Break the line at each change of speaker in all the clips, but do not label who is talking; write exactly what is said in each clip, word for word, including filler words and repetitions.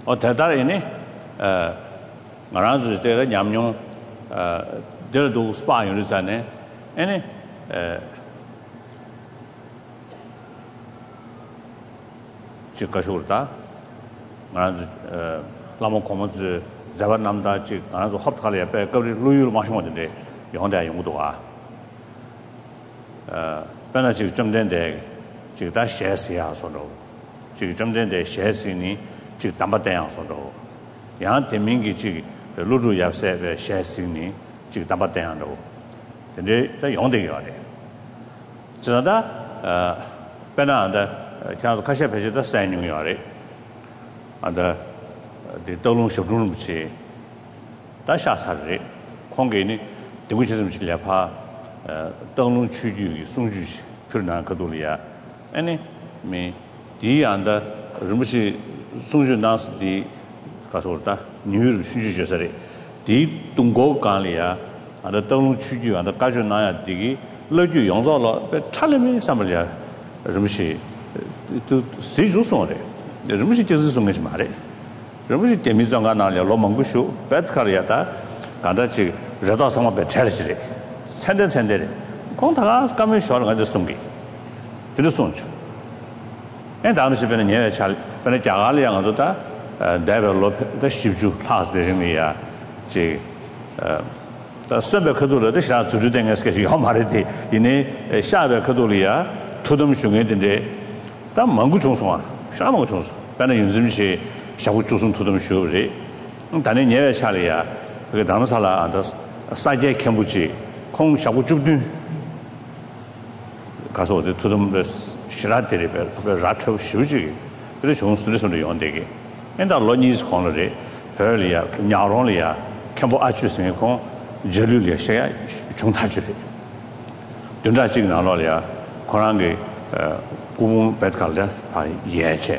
어 대다리네 어 말아주 때가 냠뇽 어 데도 스파 요리잖아요. 아니 에 지가쇼다 말아주 어 라모 코모즈 자반남다 지 말아주 합탈에 배 거리 루유를 마신 건데 영대 용도가 어 변화 지금 좀 된데 지금 다 셰스야 소로 지금 좀 된데 셰스니 지금 담바대양 소로 양 대민기 지금 루루 yap세 셰스니 지금 담바대양도 근데 다 영대가 돼 저다 어 변화한다 그래서 카시아 배제도 사인용이래 안다 대도롱 쇼룸 붙이 다샤사리 공개니 대구체점 질려파 어 동롱区域 송주시 필요한 것들이야 아니 미 디안다 rum시 송주나스디 가서다 뉴를 수주셔서리 디 동고간리야 안다 동롱区域 안다 가져나야 되기 러주 용서로 차례미 삼을야 rum시 또 세주송래 rum시 제스 송게 말해 rum시 재미상가 나려 로망구쇼 배트카리아다 간다치 저도 상마 배차르시래 산대 산대래 공타가 가면 쇼를 가져 송기 들어 송주 에 다음에 집에는 예외 잘 변에 자갈이랑 하도다 데벨롭 더 십주 클래스 되는이야 제어 선배 그들도 시작 주주된 것이 요 말이지 이내 샤베 그들이야 토덤 중에인데 다 망구 총송아 샤망 총송 변에 윤심시 샤고 조선 토덤 쇼리 단에 예외 차리야 그 다음 살아 안다 사제 캠부지 콩 샤고 줍든 가서 어디 토덤 시라데리 그 라초 쇼지 그래 좋은 스트레스로 연대게 엔다 로니스 콘레 별이야 냐롱리야 캠부 아추스네 콩 저류리야 샤야 중타주리 연다 지금 나로리야 코란게 어 고문 배트칼자 아 예체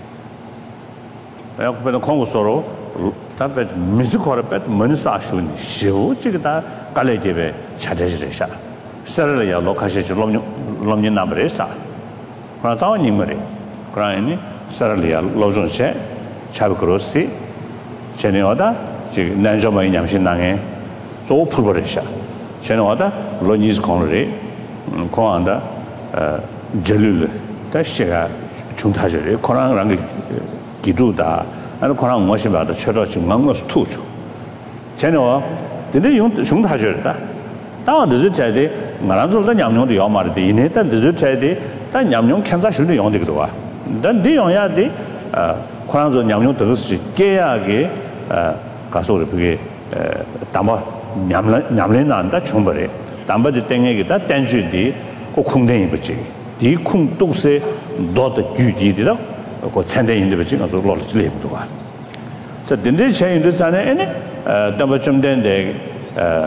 내가 그때는 콩고서로 답에 미스코를 뺐 먼사슈니 쇼 지금다 갈래제베 차대지래샤 서르야 로카시 좀 롬니 나브레사 그러나 자원이 머리 그러니 서르야 로존체 차브크로스 제네오다 지금 난조마이 냠신낭에 조 풀버레샤 제네오다 로니스 콘레 코안다 어 젤룰 다시가 중타절이 코랑랑 기두다 아니 코랑 무엇이 봐도 철로 중앙로 스투죠 제네오 근데 용 중타절다 다만 늦을 때에 말아줄다 냠용도 요 말이데 이내다 늦을 때에 다 냠용 캔자실도 용되기도 와 난 내용야데 어 코랑조 냠용 더스 깨야게 어 가서 그게 담아 냠래 냠래 난다 충분해 담바지 땡에기다 땡주디 꼭 쿵댕이 붙지 디쿵 똑세 너도 규디디다 그 찬대인데 붙지 가서 로르지 해도 와 자 근데 제인도 전에 에 담바 좀 된데 에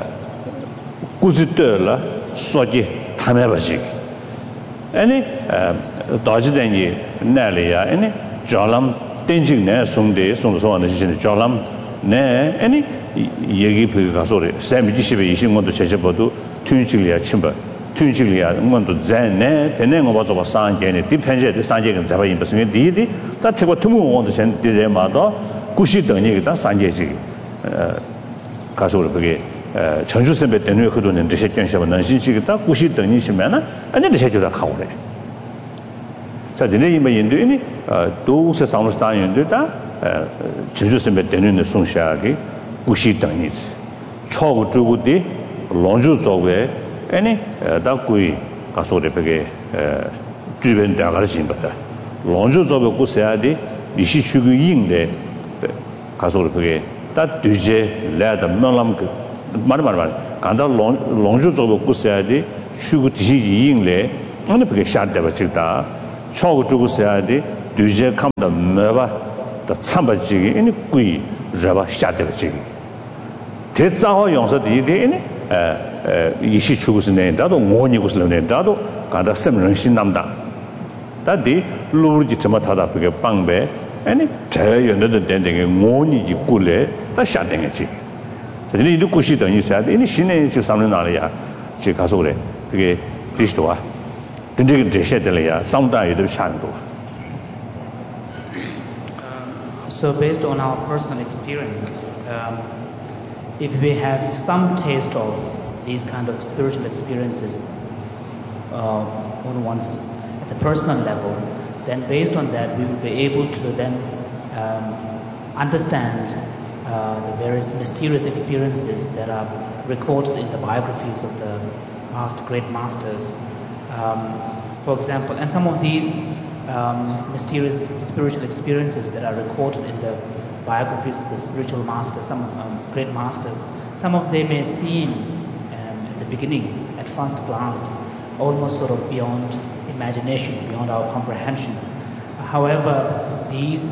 구즈들라 소지 담해버지 아니 도지den이 날이야 아니 졸람 땡징네 송대 송소하는 시즌에 졸람 네 아니 얘기 그 가서래 삼십에 이십 원도 제접어도 튠질이야 침바 튠질이야 뭔도 전에 되는 거 봐서 산게네 디펜제데 산게는 잡아 임버스면 디디 다 태고 투무 원도 전 디레마도 구시더니가 산게지 어 가서래 그게 전주 선배 때문에 그도는 대세견시하고 난신시기다 구시더니 시면은 아니 대세주다 가오래 자, 근데 이제 인도인이 도우스 상무스탄 인도다 전주 선배 때문에 송샤기 구시더니스 초고 주고디 론주 쪽에 아니 다구이 가서래 그게 주변 대가를 신거다 론주 쪽에 구세야디 이시추기 인데 가서래 그게 다 뒤제 레다 명람 그 말 말 말 간다 롱주 쪽에 구세야디 추구 뒤지 인래 어느 그게 샤데바 지다 초고 주고 세야디 뒤제 컴다 메바 더 참바지 이니 꾸이 자바 샤데바지 대자호 용서디 이니 에 이시 추구스네 나도 모니구스네 나도 간다 셈런신 남다 다디 루르지 참타다 그게 빵배 아니 자연의 된den게 모니지 꿀래 다 샤댕이지 근데 이 구시等于啥的你新年就上了哪里呀去가서 그래 그게 그리스도와 근데 그 제시되려야 상당히 더 차는 거
So based on our personal experience, um, if we have some taste of these kind of spiritual experiences uh, on one's at the personal level, then based on that we will be able to then um, understand uh, the various mysterious experiences that are recorded in the biographies of the past great masters. Um, for example, and some of these um, mysterious spiritual experiences that are recorded in the biographies of the spiritual masters, some um, great masters, some of them may seem um, at the beginning, at first glance, almost sort of beyond imagination, beyond our comprehension. However, these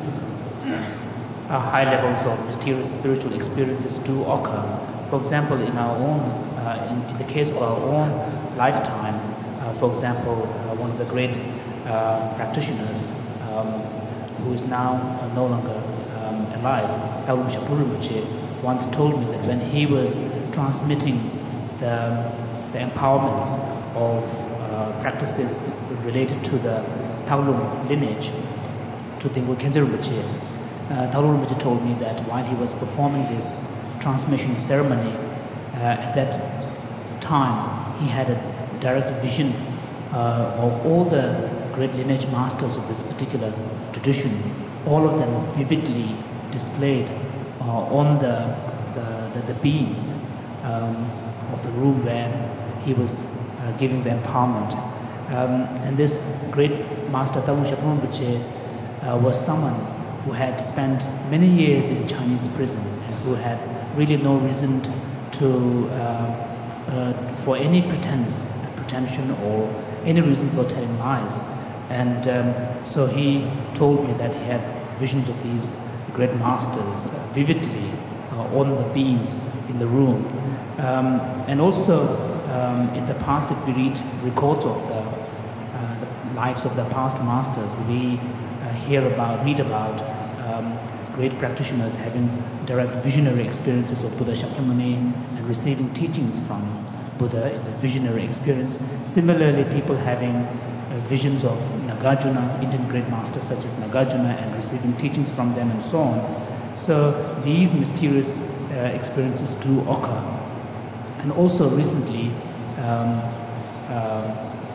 uh, high levels of mysterious spiritual experiences do occur. For example, in our own, uh, in, in the case of our own lifetime, uh, for example, uh, one of the great uh, practitioners um, who is now uh, no longer um, alive, Taulung Shapuru Rinpoche, once told me that when he was transmitting the, the empowerments of uh, practices related to the Taulung lineage to Tengku Khyentse Rinpoche, uh, Taulung Rinpoche told me that while he was performing this transmission ceremony, uh, at that time he had a direct vision uh, of all the great lineage masters of this particular tradition, all of them vividly displayed uh, on the, the, the, the beams um, of the room where he was uh, giving the empowerment. Um, and this great master Taulung Shapuru Rinpoche uh, was someone who had spent many years in Chinese prison and who had really no reason to, uh, uh, for any pretense, pretension or any reason for telling lies. And um, so he told me that he had visions of these great masters vividly uh, on the beams in the room. Um, and also um, in the past, if we read records of the, uh, the lives of the past masters, we uh, hear about, read about um, great practitioners having direct visionary experiences of Buddha Shakyamuni and receiving teachings from Buddha in the visionary experience. Similarly, people having uh, visions of Nagarjuna, Indian great masters such as Nagarjuna, and receiving teachings from them and so on. So these mysterious uh, experiences do occur. And also recently, um, uh,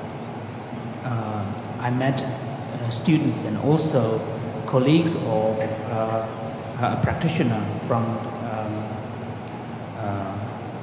uh, I met uh, students and also colleagues of uh, a practitioner from um, uh,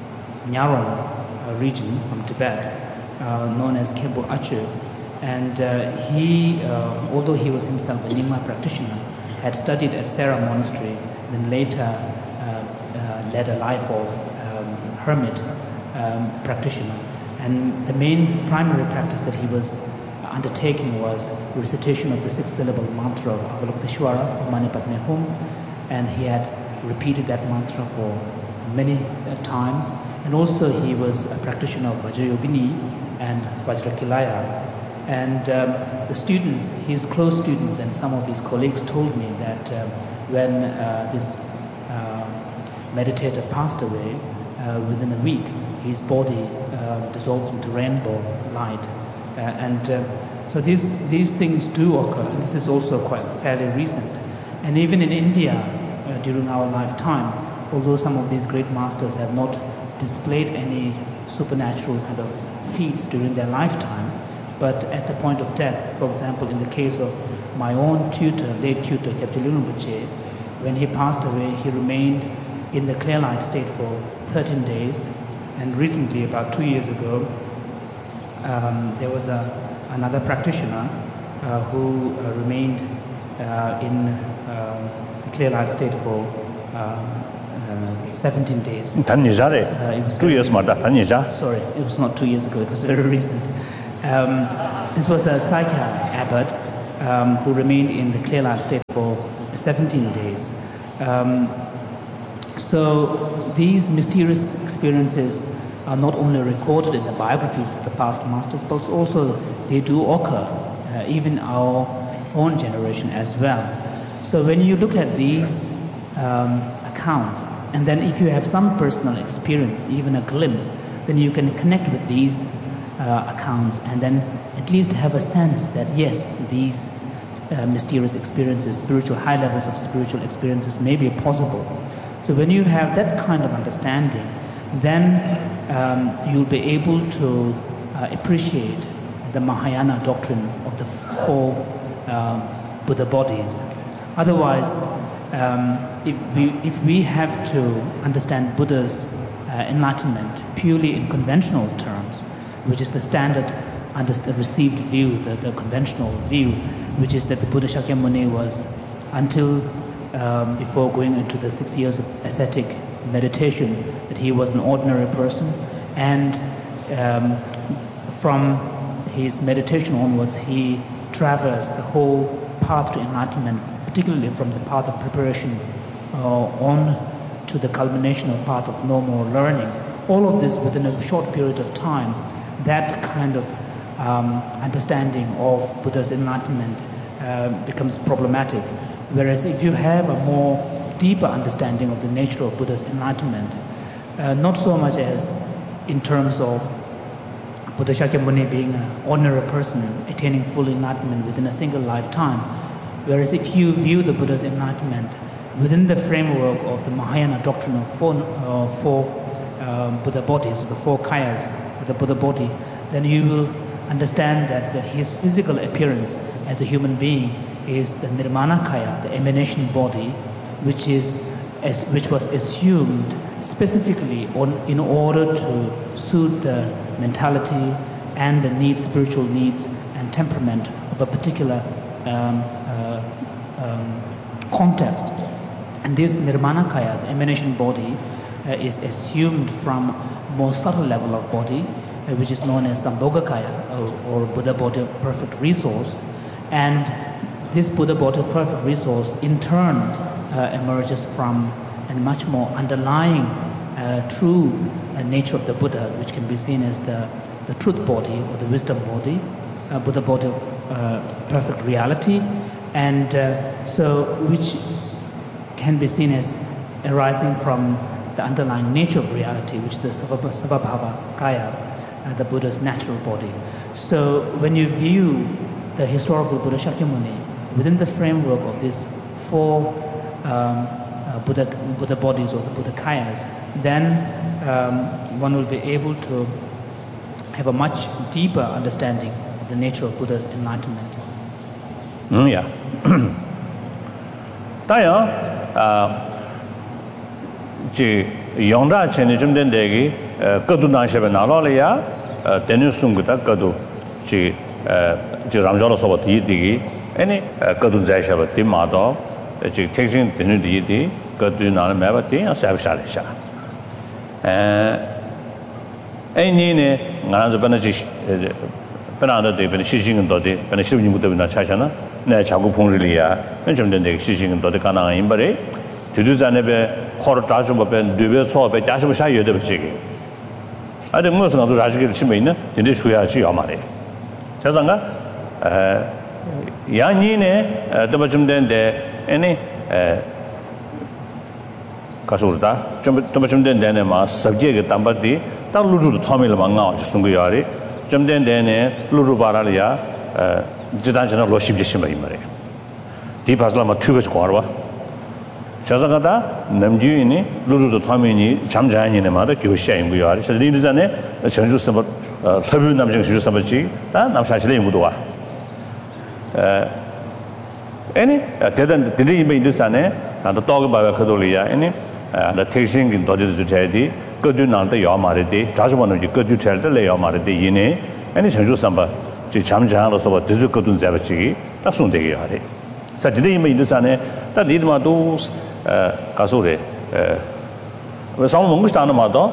Nyarong region, from Tibet, uh, known as Khenpo Achu. And uh, he, uh, although he was himself a Nyingma practitioner, had studied at Sera Monastery, then later uh, uh, led a life of um, hermit um, practitioner. And the main primary practice that he was undertaking was recitation of the six-syllable mantra of Avalokiteshvara, or Mani Padme Hum, and he had repeated that mantra for many uh, times. And also he was a practitioner of Vajrayogini and Vajrakilaya. And um, the students, his close students and some of his colleagues told me that uh, when uh, this uh, meditator passed away, uh, within a week, his body uh, dissolved into rainbow light. Uh, and uh, so these, these things do occur, and this is also quite fairly recent. And even in India, uh, during our lifetime, although some of these great masters have not displayed any supernatural kind of feats during their lifetime, but at the point of death, for example, in the case of my own tutor, late tutor, Kyabje Lungten Rinpoche, when he passed away, he remained in the clear light state for thirteen days. And recently, about two years ago, um, there was a, another practitioner uh, who uh, remained uh, in uh, the clear light state for um, uh, seventeen days. Uh, it was
two years more.
Sorry, it was not two years ago, it was very recent. Um, this was a Sakya abbot um, who remained in the clear light state for seventeen days. Um, so these mysterious experiences are not only recorded in the biographies of the past masters, but also they do occur uh, even our own generation as well. So when you look at these um, accounts, and then if you have some personal experience, even a glimpse, then you can connect with these uh, accounts and then at least have a sense that yes, these uh, mysterious experiences, spiritual high levels of spiritual experiences may be possible. So when you have that kind of understanding, then um, you'll be able to uh, appreciate the Mahayana doctrine of the four um, Buddha bodies. Otherwise, um, if we if we have to understand Buddha's uh, enlightenment purely in conventional terms, which is the standard and the received view, the, the conventional view, which is that the Buddha Shakyamuni was, until um, before going into the six years of ascetic meditation, that he was an ordinary person, and um, from his meditation onwards, he traversed the whole path to enlightenment, particularly from the path of preparation uh, on to the culmination of path of no more learning. All of this within a short period of time. That kind of um, understanding of Buddha's enlightenment uh, becomes problematic. Whereas if you have a more deeper understanding of the nature of Buddha's enlightenment, uh, not so much as in terms of Buddha Shakyamuni being an ordinary person attaining full enlightenment within a single lifetime, whereas if you view the Buddha's enlightenment within the framework of the Mahayana doctrine of four, uh, four um, Buddha bodies, the four kayas, the Buddha body, then you will understand that the, his physical appearance as a human being is the Nirmana Kaya, the emanation body, which is as, which was assumed specifically on, in order to suit the mentality and the needs, spiritual needs and temperament of a particular um, uh, um, context. And this Nirmana Kaya, the emanation body, uh, is assumed from more subtle level of body, uh, which is known as Sambhogakaya, or, or Buddha body of perfect resource. And this Buddha body of perfect resource in turn uh, emerges from a much more underlying uh, true uh, nature of the Buddha, which can be seen as the, the truth body or the wisdom body, uh, Buddha body of uh, perfect reality, and uh, so which can be seen as arising from the underlying nature of reality, which is the Savabhava Kaya, uh, the Buddha's natural body. So when you view the historical Buddha Shakyamuni within the framework of these four um, uh, Buddha, Buddha bodies or the Buddha Kayas, then um, one will be able to have a much deeper understanding of the nature of Buddha's enlightenment.
Mm, yeah. Taya, ji yongda cheni jumden degi kadu na shebe na lo le ya tenu sunguta kadu ji ji ramjalo soba ti digi any kadu zai shebe ti ma do ji taking tenu di di kadu na me ba ti sa sha le sha eh any ne ngana zo bana ji bana da de bana shi jing do de bana shi jing do na cha sha na na cha gu phong ri li ya na jumden de shi jing do de kana yin ba re tudu zane be khor ta ju ba ben de be so be ja shi sha ye de chi ge a de mo sang du ra ji ge chi me ne de de shu ya chi ya ma le cha sang ga eh ya ni ne de ba jum den de any eh ka su da jum de ba jum den de ne ma subject ge tam ba di ta lu lu tho me le ma nga ji sung ge ya re jum den de ne lu lu ba ra le ya eh ji dan chen lo shi bi shi me ma re di ba la ma thu ge ko ba 자자가다 남주인이 루루도 타면이 잠자니네 말에 교시인 거야. 그래서 리드전에 전주 서버 서부 남정 전주 서버지 다 남사실에 임무도 와. 에 아니 대단 대대 이메 인도산에 나도 talk about 그돌이야. 아니 나 태싱인 도저도 제디 그도 나한테 요 말이지. 자주 보는 지 그도 제대로 요 말이지. 이네 아니 전주 서버 지 잠자로 서버 뒤즈 그도 잡지 다 손대게 하래. 자 대대 이메 인도산에 다 리드마도 가소래 에 상호 먹고 싶다는 말도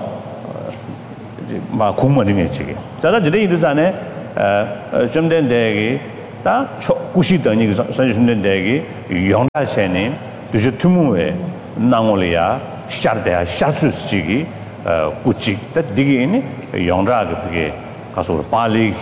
막 공무원이 있지. 제가 저희 이르잖아요. 좀 된 대기 다 구시等이 선생님 대기 영다체니 dus 투무에 나올이야 샤르대야 샤수스지기 구치 다 디기니 영라가 그게 가서 빨리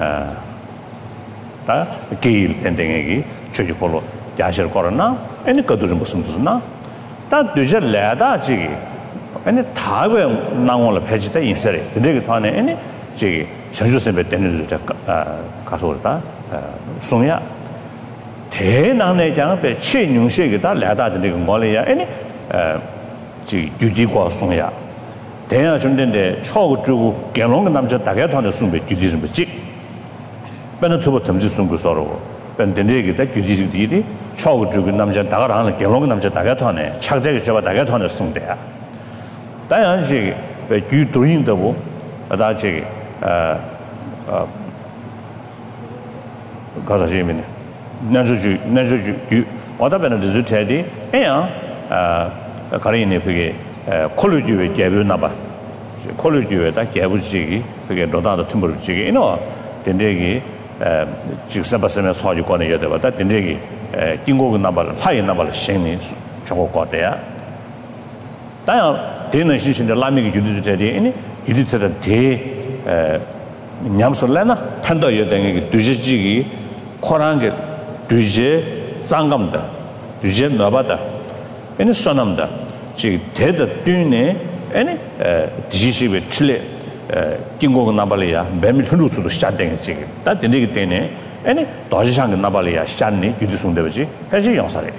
다 게일 텐데기 저기로 야실 거나 아니 그도 좀 무슨 무슨나 다 되게 레다지 아니 다왜 나올을 배지다 인설이 근데 그 안에 아니 저기 전주선배 때는 저 가서다 송야 대난의 장배 최용식이다 라다는 그 뭐래야 아니 어지 유지과 송야 대야 준된데 초고 주고 개롱 남자 다게 돈의 숨배 유지는 뭐지 배는 두번 점지 숨고 서로 밴데게 다 유지들이 초고 주고 남자 다가라는 개롱 남자 다게 돈에 착대게 잡아 다게 돈의 숨배야 다양식 유도인도고 다지 어어 가자지면 나주주 나주주 어다변의 리즈테디 에야 아 가리네 그게 콜루지에 개변나봐 콜루지에다 개부지기 그게 로다도 틈벌지기 이노 된대기 에 직사바스면 소유권에 여대바다 된대기 에 긴고가 나발 파이 나발 신이 저거 거대야 다양 되는 신신의 라미기 유디제디 이니 유디제다 대에 냠설래나 판도 여대기 뒤지기 코란게 뒤제 쌍감다 뒤제 나바다 에니 선남다 지 대다 뒤네 에니 디지시베 칠레 긴고가 나발이야 매미 흔루수도 시작된 지금 다 되기 때문에 에니 도시상가 나발이야 시작니 유디송되지 해지 영사래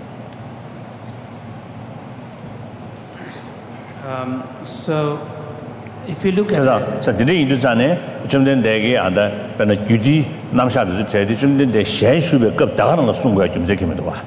um so if you look at
자, 자, 근데 이 전에 좀된 대게 안다. 변의 유지 남샤도 제대 좀된데 현수배 급 다가는 거 순거야 좀 제기면 봐.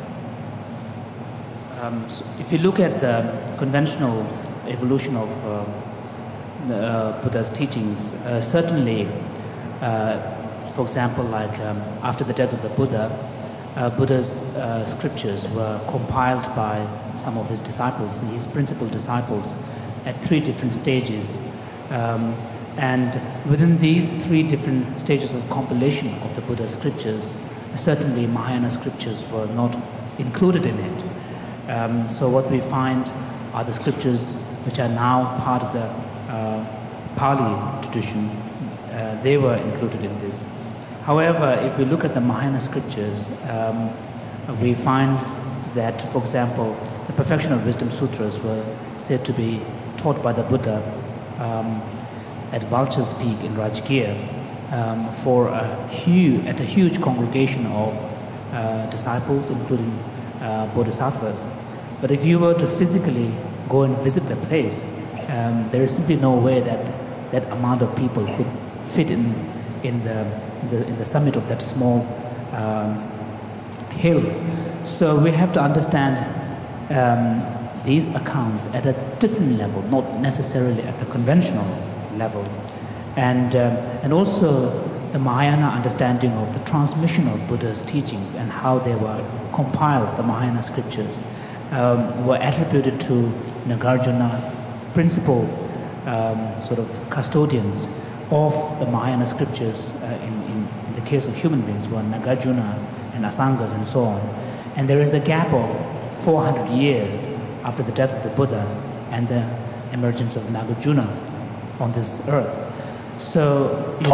Um so if you look at the conventional evolution of uh, the, uh, Buddha's teachings, uh, certainly uh, for example like um, after the death of the Buddha, uh, Buddha's uh, scriptures were compiled by some of his disciples, his principal disciples, at three different stages. Um, and within these three different stages of compilation of the Buddha's scriptures, certainly Mahayana scriptures were not included in it. Um, so what we find are the scriptures which are now part of the uh, Pali tradition. Uh, they were included in this. However, if we look at the Mahayana scriptures, um, we find that, for example, the Perfection of Wisdom Sutras were said to be taught by the Buddha Um, at Vulture's Peak in Rajgir um, for a huge, at a huge congregation of uh, disciples, including uh, bodhisattvas. But if you were to physically go and visit the place, um, there is simply no way that that amount of people could fit in in the in the, in the summit of that small um, hill. So we have to understand Um, these accounts at a different level, not necessarily at the conventional level. And, um, and also the Mahayana understanding of the transmission of Buddha's teachings and how they were compiled, the Mahayana scriptures, um, were attributed to Nagarjuna, principal um, sort of custodians of the Mahayana scriptures uh, in, in, in the case of human beings were Nagarjuna and Asangas and so on. And there is a gap of four hundred years after the death of the Buddha and the emergence of Nagarjuna on this earth. So,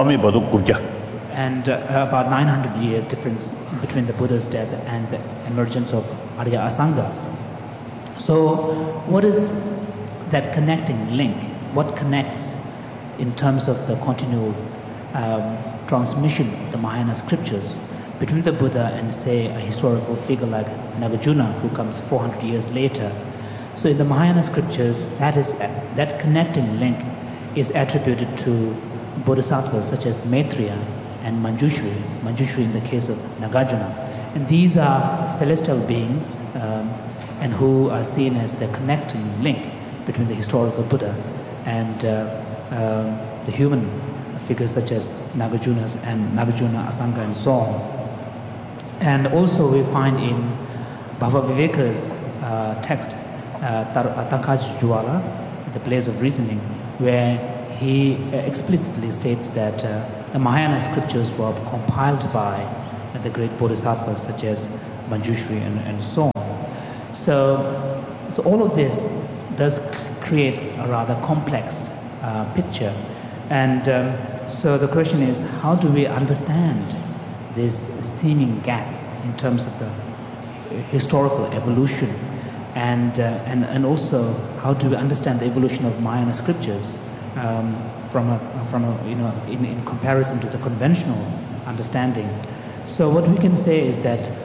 and uh, about nine hundred years difference between the Buddha's death and the emergence of Arya Asanga. So, what is that connecting link? What connects in terms of the continual um, transmission of the Mahayana scriptures between the Buddha and, say, a historical figure like Nagarjuna, who comes four hundred years later? So in the Mahayana scriptures, that is that connecting link is attributed to bodhisattvas such as Maitreya and Manjushri, Manjushri in the case of Nagarjuna. And these are celestial beings um, and who are seen as the connecting link between the historical Buddha and uh, um, the human figures such as Nagarjuna and Nagarjuna, Asanga and so on. And also we find in Bhava Viveka's uh, text, uh, Tankaj Juala, The Place of Reasoning, where he explicitly states that uh, the Mahayana scriptures were compiled by uh, the great bodhisattvas such as Manjushri and, and so on. So, so all of this does create a rather complex uh, picture. And um, so the question is, how do we understand this seeming gap in terms of the historical evolution, and, uh, and, and also how do we understand the evolution of Mahayana scriptures um, from, a, from a, you know, in, in comparison to the conventional understanding? So what we can say is that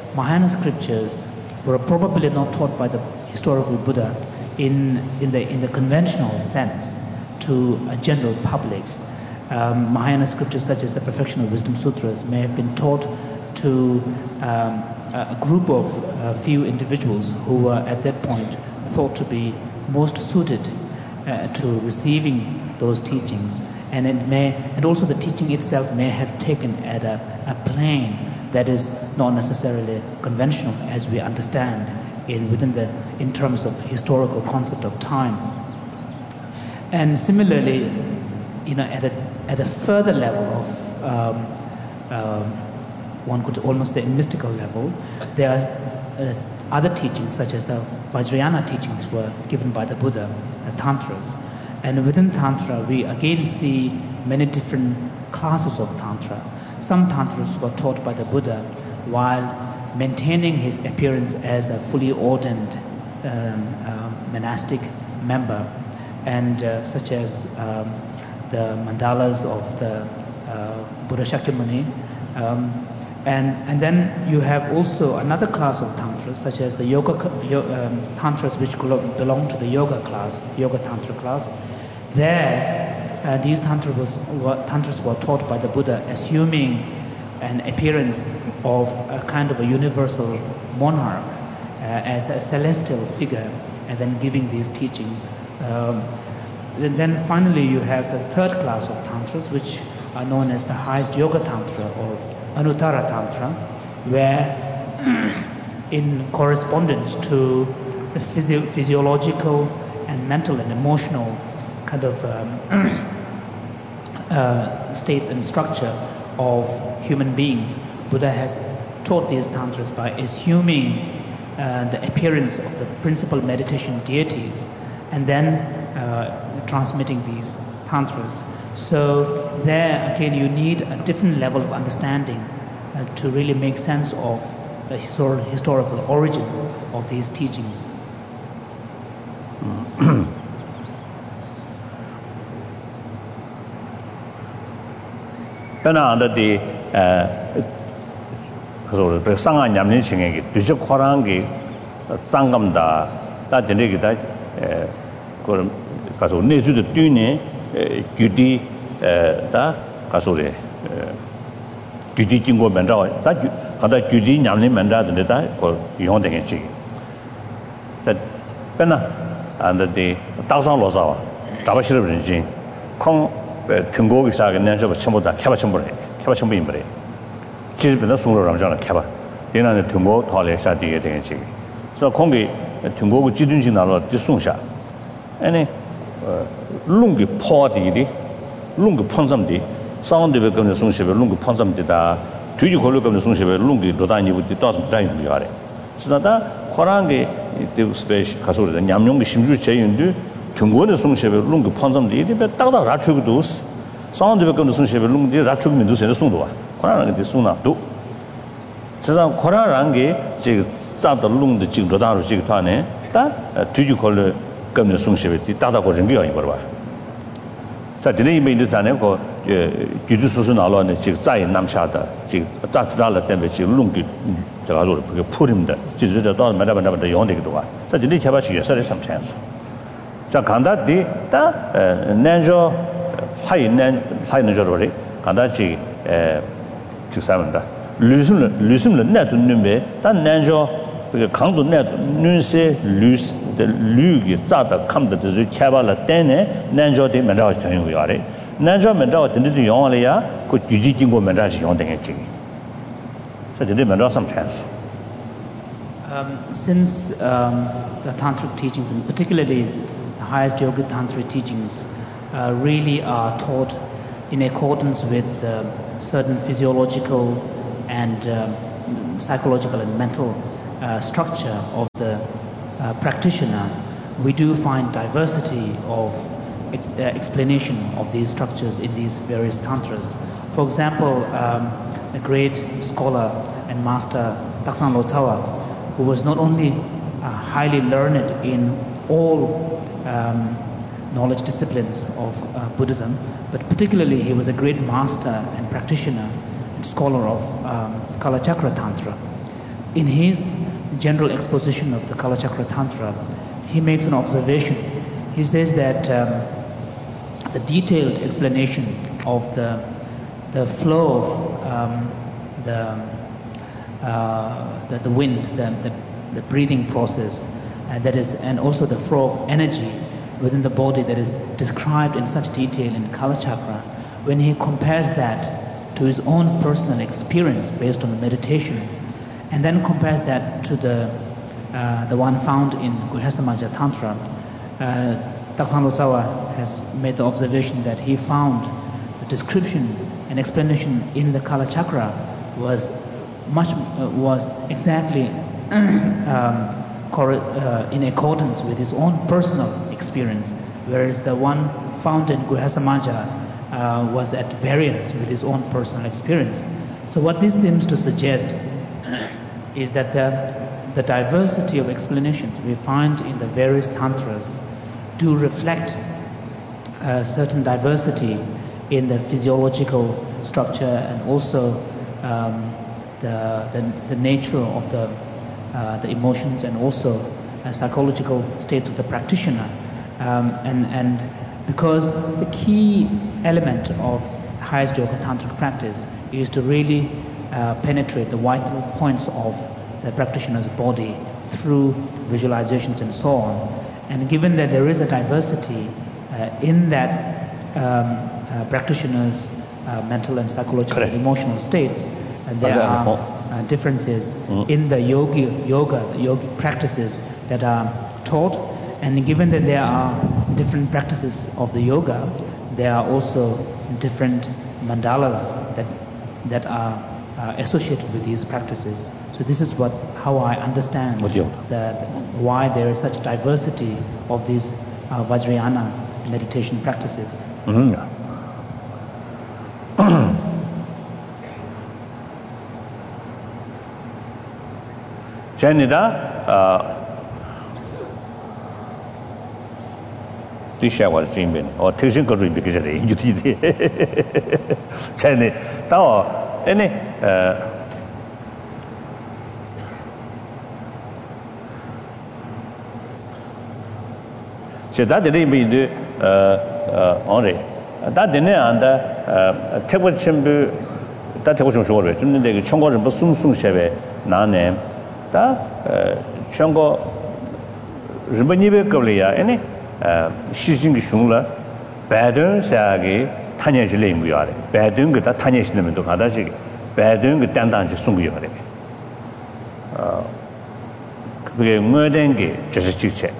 Mahayana scriptures were probably not taught by the historical Buddha in, in, the, in the conventional sense to a general public. Um, Mahayana scriptures such as the Perfection of Wisdom Sutras may have been taught to um, a group of uh, few individuals who were at that point thought to be most suited uh, to receiving those teachings, and it may, and also the teaching itself may have taken at a, a plane that is not necessarily conventional as we understand in within the in terms of historical concept of time. And similarly, you know, at a at a further level of um, um, one could almost say mystical level, there are uh, other teachings such as the Vajrayana teachings were given by the Buddha, the Tantras. And within Tantra, we again see many different classes of Tantra. Some Tantras were taught by the Buddha while maintaining his appearance as a fully ordained um, uh, monastic member, and uh, such as um, the mandalas of the uh, Buddha Shakyamuni. Um, and, and then you have also another class of Tantras, such as the yoga um, Tantras, which belong to the yoga class, yoga Tantra class. There, uh, these Tantras, was, were, Tantras were taught by the Buddha, assuming an appearance of a kind of a universal monarch uh, as a celestial figure, and then giving these teachings. Um, and then finally you have the third class of Tantras, which are known as the highest yoga Tantra or Anuttara Tantra, where in correspondence to the physio physiological and mental and emotional kind of um, uh, state and structure of human beings, Buddha has taught these Tantras by assuming uh, the appearance of the principal meditation deities and then uh, transmitting these Tantras. So there again you need a different level of understanding uh, to really make sense of the histor historical origin of these teachings.
Pena under the uh, Sanga Yamlin Singing, Duja Korangi, Sangamda, that the negative Kaso Nezu the Dune, Gudi, da Kasore, Gudi Jingo Manda, that other Gudi Yamlin Manda, the Neta, or Yonding Chi. Said Pena under the Thousand Losawa, Tabashir Regime, Kong. Tungo is a natural Chamoda, Cabachambore, Cabachambimbre. Chis with the Sura Ramjana Caba. Then on the Tungo, Tole Sadi Energy. So Kongi, Tungo, Jidunjina, Disunsha. Any Lungi Podi, Lungi Ponsamdi, Sound of the Sunship, Lungi Ponsamdida, two you call the Sunship, Lungi Dodani with the dozen time we are. So that Korangi, the space Kasur, the Yamyong Shimju Chayundu. Tungo Sunship, Lungi Ponsamdi, but Tata Ratchuk dos, Sound of the Sunship, Lungi Ratchuk Mindus and Sundua, Koran de Suna do. Says Korangi, Jig Sat the Lung, the Jigdodar Jigtane, that do you call the Gum Sunship, the Tata Koringia in Barba. Saturday made the Zaneco, Gidusunalo and the Jig Zai Namshata, Jig Tatala temperature, Lungi, the put him the Jigdodar, Madame the Yondic. Saturday Kabashi, yes, there is some chance. So Kanda di da Nanjo high nan high Nanjori, Kanda chi Chisamanda. Lusum Lusum the net numbe, that Nanjo, the Kandu net Nunse Lus the Lugi Zata come to the Cabala Dene, Nanjo de Mandaj Tanyari. Nanjo Mandaj did the Yonalia could Gijingo Mandaj Yonding. So they did some chance.
Um, since um, the Tantric teachings, and particularly the highest yoga Tantric teachings, uh, really are taught in accordance with uh, certain physiological and um, psychological and mental uh, structure of the uh, practitioner, we do find diversity of ex uh, explanation of these structures in these various tantras. For example, um, a great scholar and master, Taksan Lotsawa, who was not only uh, highly learned in all um, knowledge disciplines of uh, Buddhism, but particularly he was a great master and practitioner and scholar of um, Kalachakra Tantra. in his general exposition of the Kalachakra Tantra, he makes an observation. He says that um, the detailed explanation of the, the flow of um, the, uh, the, the wind, the, the, the breathing process, uh, that is, and also the flow of energy within the body that is described in such detail in Kalachakra, when he compares that to his own personal experience based on the meditation, and then compares that to the, uh, the one found in Guhyasamaja Tantra, uh, Doctor Lotsawa has made the observation that he found the description and explanation in the Kalachakra was much uh, was exactly um, uh, in accordance with his own personal experience, whereas the one found in Guhyasamaja uh, was at variance with his own personal experience. So what this seems to suggest is that the, the diversity of explanations we find in the various tantras do reflect a certain diversity in the physiological structure and also um, the, the, the nature of the, uh, the emotions and also uh, psychological states of the practitioner. Um, and, and because the key element of highest yoga tantric practice is to really uh, penetrate the vital points of the practitioner's body through visualizations and so on. And given that there is a diversity uh, in that um, uh, practitioner's uh, mental and psychological
Correct.
and emotional states, uh, there are uh, differences mm. in the yogi, yoga, the yogic practices that are taught. And given that there are different practices of the yoga, there are also different mandalas that, that are uh, associated with these practices. So this is what how I understand the, why there is such diversity of these uh, Vajrayana meditation practices.
Mm-hmm. Janida Tisha was dreaming or teaching could be because you did Janida Tao any that the baby uh only that the and uh take what chimbu that was sure it in the Chongo Sum Sum Sheve Nane da Chongo Ribanibe Korea any uh Shijing Shungla Badun Sagi Tanya Jiling we are Badung that Tanya Shim to Hadaji Badung Dandan Sungi uh Murdengi just chiche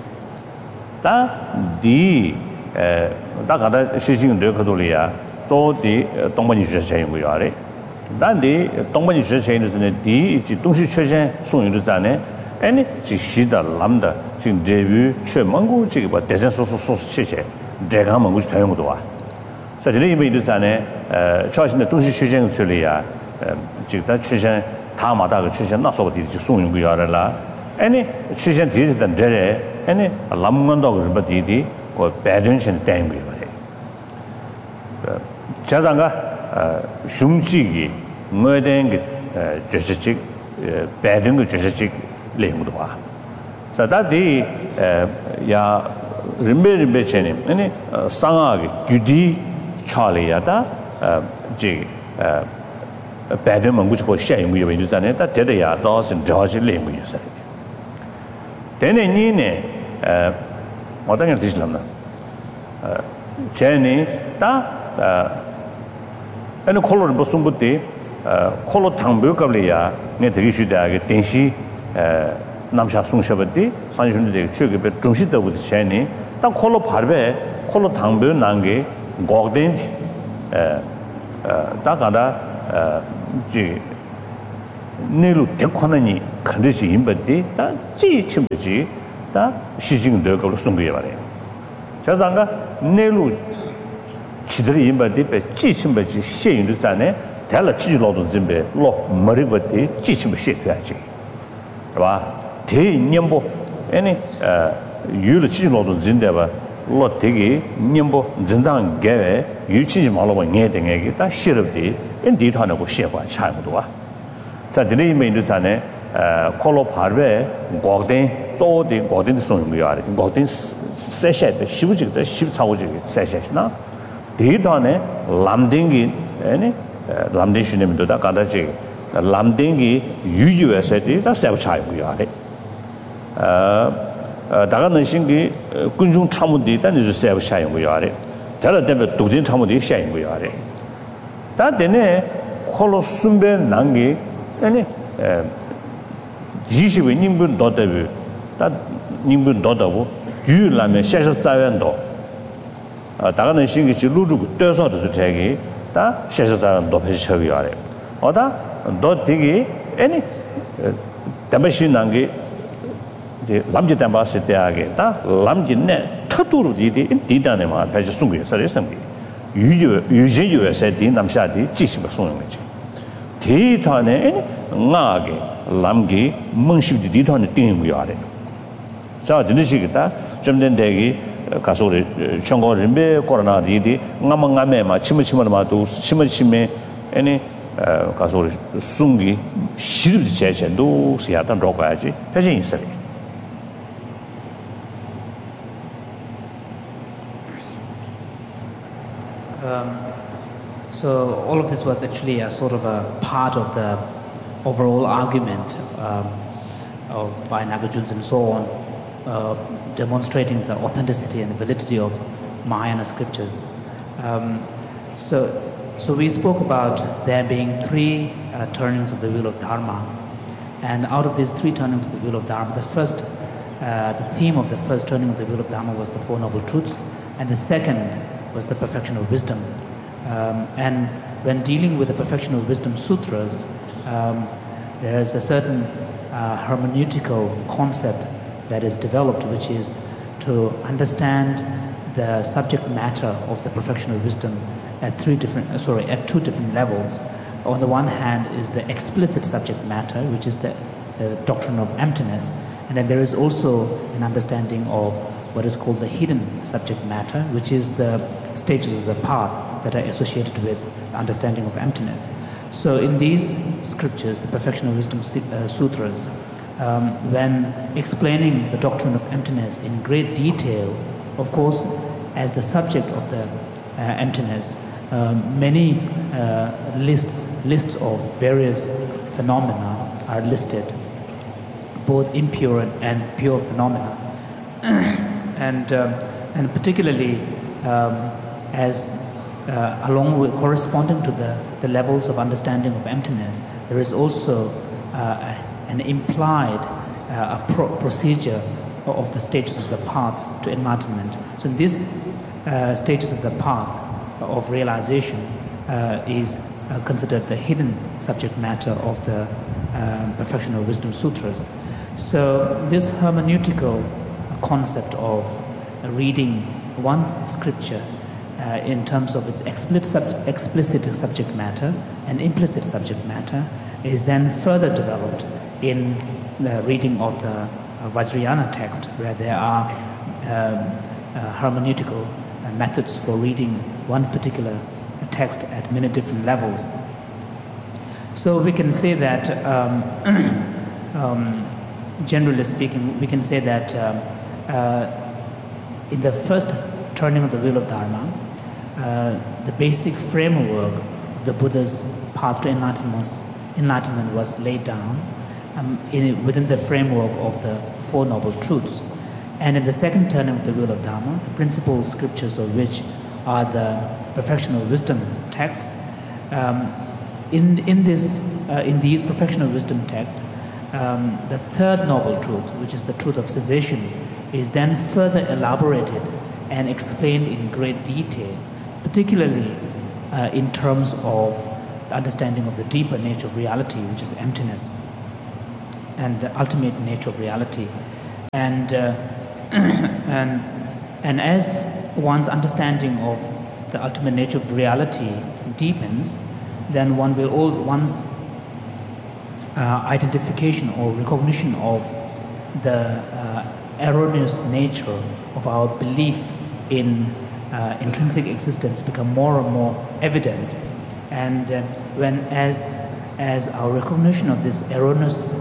다 디 에 다가다 시징 르코돌이야 조디 동반이 주체인 거야래 단디 동반이 주체인은 디 이지 동시 최신 송유도 자네 아니 지시다 람다 지금 데뷔 최망고 지금 뭐 대전 소소 소소 체체 내가 먹고 싶다 용도 와 사실은 이미도 자네 에 최신의 동시 최신 소리야 지금 다 최신 다마다 그 최신 나서고 뒤지 송유 거야라 아니 최신 뒤지던 데래 아니 람건도 그버디디 그 배든신 땡이 그래 자장가 shum지기 뭐된 게 저저직 배든 거 저저직 레무도 와 자다디 야 림베림베체님 아니 상하게 규디 차리야다 지 배든 뭔지 그 샤이무 요인잖아요 다 되려야 도스 저지 레무 있어 되네니네 에 어떤 게 되실랍나 어 제니 다 아니 콜로를 무슨 부터 어 콜로 당부급이야 내 되게 쉬다게 den시 에 남샤 송셔버디 산준데 되게 최근에 중시도 제니 다 콜로 발베 콜로 당부 난게 고된 에 다가다 어지 내로 대권하니 컨디시 임버디 다 지침지 다 시징도 걸로 숨겨야 말이야. 자상가 내로 지들이 임버디 배 지침버지 시인도 자네 달라 지로도 준비 로 머리버디 지침버 시켜야지. 봐. 대년보 아니 어 유를 지로도 진대봐 로 되게 년보 진당 개 유치지 말고 내 등에게 다 싫어디 인디도 하고 시행과 차이도 와. 자, 드네이메인도 자네 콜로 파르베 고든 소디 고든 소용이야. 고든 세셰데 시부지데 시부차오지 세셰나 데이터네 람딩기 아니 람딩슈님도다 가다지 람딩기 유유에서디 다 세부차이고요. 어 다가는 신기 군중 참문디 단지 세부차이고요. 다른 때문에 도진 참문디 샤이고요. 다 되네 콜로 숨베 난기 아니 지시의 님분 도대비 다 님분 도다고 유라면 샤샤자연도 아 다가는 신기지 루루고 떼서도 되게 다 샤샤자연도 배치하기 아래 어다 너 되게 아니 담배신 난게 이제 남지 담바스 때하게 다 남지네 터도로 디디 디다네마 배치 숨기 살았습니다 유유 유제유에서 디 남샤디 지시가送거지 데이터네 나게 람기 멍시디 디터네 띵인 거야. 자, 진짜시겠다. 좀 된대기 가서리 청고 림베 코로나 디디 나망가메 마 치무치마마도 치무치메 아니 가서리 숭기 시르디 제제도 시야단 로가야지. 패진 있어요.
Um, so all of this was actually a sort of a part of the overall argument um, of, by Nagarjuna and so on, uh, demonstrating the authenticity and validity of Mahayana scriptures. Um, so, so we spoke about there being three uh, turnings of the wheel of Dharma, and out of these three turnings of the wheel of Dharma, the first, uh, the theme of the first turning of the wheel of Dharma was the Four Noble Truths, and the second was the perfection of wisdom. Um, and when dealing with the perfection of wisdom sutras, um, there is a certain uh, hermeneutical concept that is developed, which is to understand the subject matter of the perfection of wisdom at three different, uh, sorry, at two different levels. On the one hand is the explicit subject matter, which is the, the doctrine of emptiness, and then there is also an understanding of what is called the hidden subject matter, which is the stages of the path that are associated with understanding of emptiness. So in these scriptures, the Perfection of Wisdom uh, Sutras, um, when explaining the doctrine of emptiness in great detail, of course, as the subject of the uh, emptiness, um, many uh, lists, lists of various phenomena are listed, both impure and pure phenomena. and, um, and particularly um, as uh, along with corresponding to the, the levels of understanding of emptiness, there is also uh, an implied uh, a pro- procedure of the stages of the path to enlightenment. So in these uh, stages of the path of realization uh, is uh, considered the hidden subject matter of the uh, Perfection of Wisdom Sutras. So this hermeneutical concept of reading one scripture uh, in terms of its explicit, sub- explicit subject matter and implicit subject matter is then further developed in the reading of the uh, Vajrayana text, where there are um, uh, hermeneutical uh, methods for reading one particular text at many different levels. So we can say that um, um, generally speaking, we can say that um, uh, in the first turning of the wheel of Dharma, uh, the basic framework of the Buddha's path to enlightenment, enlightenment was laid down um, in, within the framework of the Four Noble Truths. And in the second turning of the wheel of Dharma, the principal scriptures of which are the Perfection of Wisdom texts, um, in, in, this, uh, in these Perfection of Wisdom texts, um, the third noble truth, which is the truth of cessation, is then further elaborated and explained in great detail, particularly uh, in terms of the understanding of the deeper nature of reality, which is emptiness, and the ultimate nature of reality. And, uh, and, and as one's understanding of the ultimate nature of reality deepens, then one will all, one's uh, identification or recognition of the uh, erroneous nature of our belief in uh, intrinsic existence become more and more evident. And uh, when as, as our recognition of this erroneous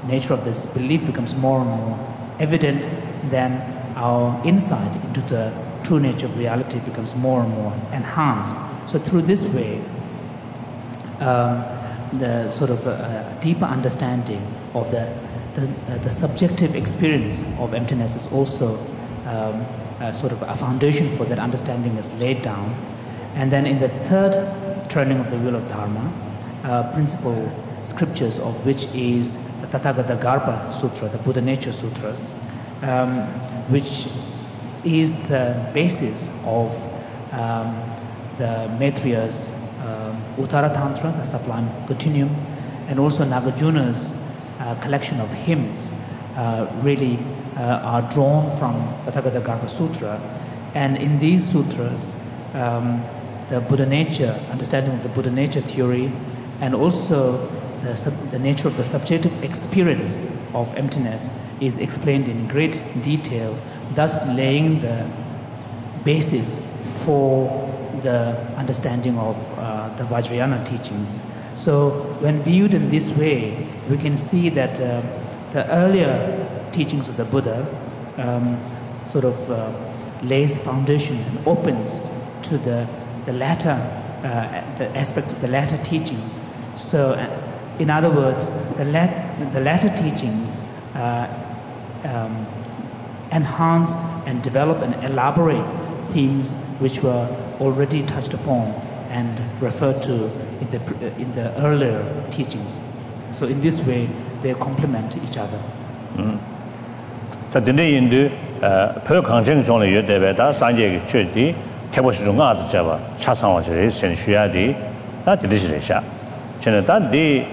nature of this belief becomes more and more evident, then our insight into the true nature of reality becomes more and more enhanced. So through this way, um, the sort of a, a deeper understanding of the the, uh, the subjective experience of emptiness is also um, uh, sort of a foundation for that understanding is laid down. And then in the third turning of the wheel of Dharma, uh, principal scriptures of which is the Tathagata Garbha Sutra, the Buddha Nature Sutras, um, which is the basis of um, the Maitriya's um, Uttara Tantra, the Sublime Continuum, and also Nagarjuna's uh, collection of hymns uh, really uh, are drawn from the Tathagata Garbha Sutra. And in these sutras, um, the Buddha nature, understanding of the Buddha nature theory, and also the, sub, the nature of the subjective experience of emptiness is explained in great detail, thus laying the basis for the understanding of uh, the Vajrayana teachings. So when viewed in this way, we can see that uh, the earlier teachings of the Buddha um, sort of uh, lays the foundation and opens to the, the latter uh, the aspects of the latter teachings. So uh, in other words, the, lat- the latter teachings uh, um, enhance and develop and elaborate themes which were already touched upon and referred to in the, in the earlier teachings. So in this way, they complement each other.
So today in the per conjunction on the debate, Sanje Church, Tabushung Art Java, Chasang was raised and Shuadi, that is Risha. Chenata de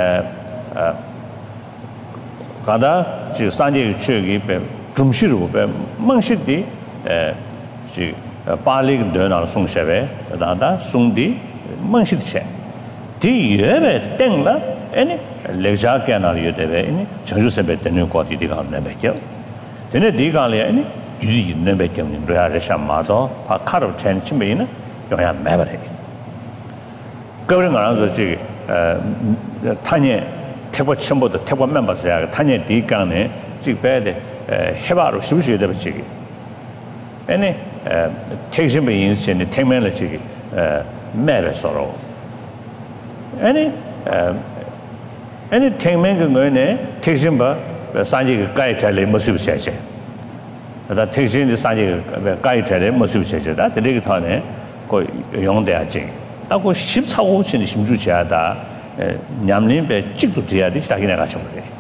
Gada, Sanje Church, Jumshiru, Manshidi, she Palik Dona Sung Shave, Dada, Sundi, Manshid. Di Yeve, Tengla, any Leja Canal Yudeve, any Chajusabet, the new quality digan Nebekel. Then a digalia, any you never came in Realisha Mado, a car of ten chimney, you have memory. Going around the Jig, Tanya, Table Chimbo, the table members there, Tanya Digane, Jig Bed, Hebar, Sushi, the Jig. Any takes him in the ten minute Jig, Mary sorrow. Any any ten men going in, takes him by Sanji Guy Tele Musu Session. That takes in the Sanji Guy Tele Musu Session, that the Ligatone go young there. That was ships how in the Shimjuchada, Yamlin, Chikutia, this Takinagacho.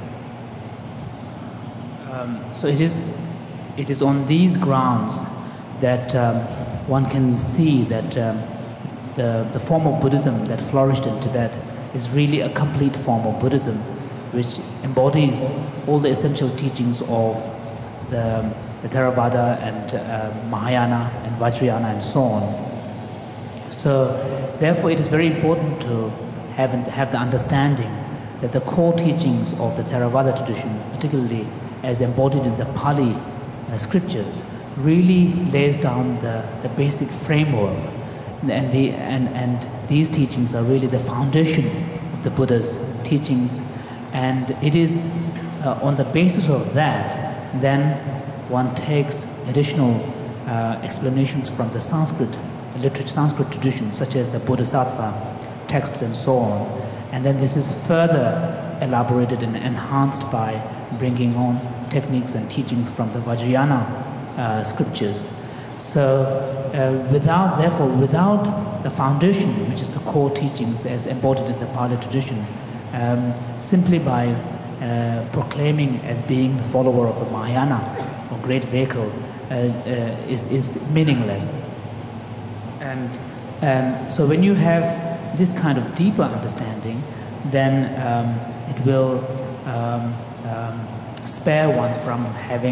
So it is, it is on these grounds that um, one can see that um, the, the form of Buddhism that flourished in Tibet is really a complete form of Buddhism, which embodies all the essential teachings of the, the Theravada and uh, Mahayana and Vajrayana and so on. So therefore it is very important to have, have the understanding that the core teachings of the Theravada tradition, particularly as embodied in the Pali uh, scriptures, really lays down the, the basic framework. And, the, and, and these teachings are really the foundation of the Buddha's teachings. And it is uh, on the basis of that, then one takes additional uh, explanations from the Sanskrit literature, Sanskrit tradition, such as the Bodhisattva texts and so on. And then this is further elaborated and enhanced by bringing on techniques and teachings from the Vajrayana uh, scriptures. So uh, without, therefore, without the foundation, which is the core teachings as embodied in the Pali tradition, um, simply by uh, proclaiming as being the follower of a Mahayana or great vehicle uh, uh, is, is meaningless. And um, so when you have this kind of deeper understanding, then um, it will um, um, spare one from having